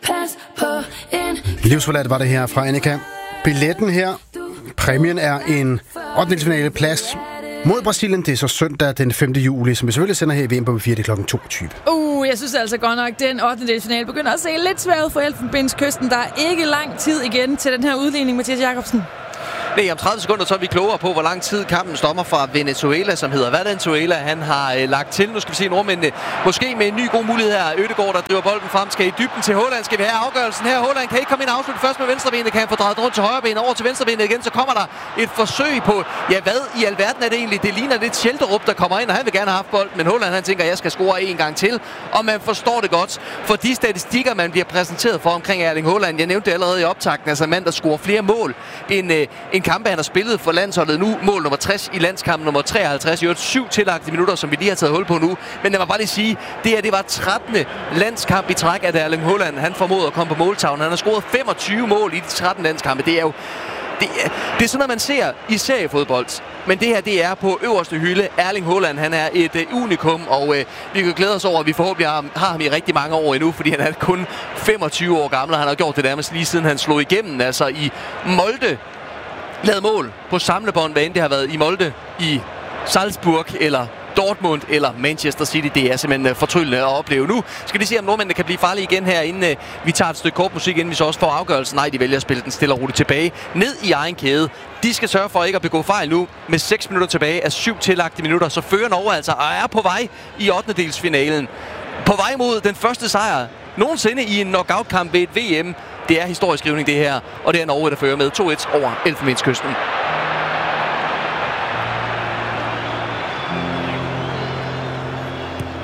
Livsforladt var det her fra Annika. Billetten her, præmien er en 8. plads mod Brasilien. Det er så søndag den 5. juli, som vi selvfølgelig sender her i VM på 4 kl. 22. Jeg synes altså godt nok, den 8. finale begynder at se lidt svært ud for Elfenbenskysten. Der er ikke lang tid igen til den her udligning, Mathias Jacobsen. Nej, om 30 sekunder så er vi klogere på, hvor lang tid kampen stommer fra Venezuela, som hedder Venezuela. Han har lagt til. Nu skal vi se nordmændene. Måske med en ny god mulighed her. Ødegaard, der driver bolden frem, skal i dybden til Haaland. Skal vi have afgørelsen her? Haaland kan ikke komme ind og afslutte først med venstrebenet. Kan han få drejet rundt til højrebenet over til venstrebenet igen. Så kommer der et forsøg på, ja, hvad i alverden er det egentlig? Det ligner lidt Schelderup, der kommer ind, og han vil gerne have haft bolden. Men Haaland, han tænker, at jeg skal score en gang til. Og man forstår det godt. For de statistikker, man bliver præsenteret for omkring Erling Haaland. Jeg nævnte det allerede i optakten. Altså en mand, der scorer flere mål end en kamp, han har spillet for landsholdet nu. Mål nummer 60 i landskamp nummer 53. I 7 tillagte minutter, som vi lige har taget hul på nu. Men lad mig bare lige sige, det var 13. landskamp i træk, at Erling Haaland han formåede at komme på måltavlen. Han har scoret 25 mål i de 13 landskampe. Det er jo det er sådan noget, man ser i seriefodbold. Men det her, det er på øverste hylde. Erling Haaland, han er et unikum, og vi kan glæde os over, at vi forhåbentlig har ham i rigtig mange år endnu, fordi han er kun 25 år gammel, og han har gjort det nærmest lige siden han slog igennem. Altså i Molde, lavet mål på samlebånd, hvad end det har været i Molde, i Salzburg eller Dortmund eller Manchester City. Det er simpelthen fortryllende at opleve. Nu skal vi se, om nordmændene kan blive farlige igen her, inden vi tager et stykke kortmusik, inden vi så også får afgørelsen. Nej, de vælger at spille den stille og roligt tilbage ned i egen kæde. De skal sørge for ikke at begå fejl nu med 6 minutter tilbage af 7 tillagte minutter. Så fører Norge altså og er på vej i 8. finalen. På vej mod den første sejr nogensinde i en knockout-kamp ved et VM. Det er historieskrivning, det her. Og det er Norge, der fører med 2-1 over Elfenbenskysten.